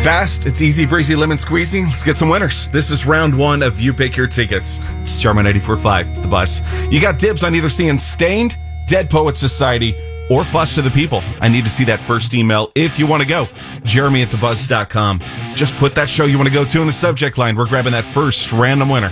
Fast, it's easy breezy lemon squeezy. Let's get some winners. This is round one of You Pick Your Tickets. It's Charmin 94.5, The Buzz. You got dibs on either seeing Stained, Dead Poets Society, or Fuss to the People. I need to see that first email if you want to go. Jeremy@thebuzz.com. Just put that show you want to go to in the subject line. We're grabbing that first random winner.